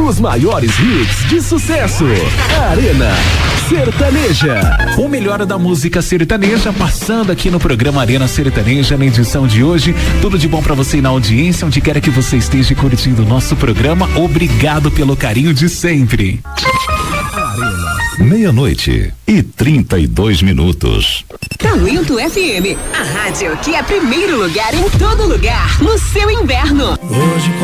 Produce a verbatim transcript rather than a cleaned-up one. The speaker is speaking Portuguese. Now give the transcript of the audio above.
Os maiores hits de sucesso. Arena Sertaneja. O melhor da música sertaneja passando aqui no programa Arena Sertaneja na edição de hoje. Tudo de bom pra você na audiência, onde quer que você esteja curtindo o nosso programa. Obrigado pelo carinho de sempre. Meia-noite e trinta e dois minutos. Talento F M, a rádio que é primeiro lugar em todo lugar no seu inverno. Hoje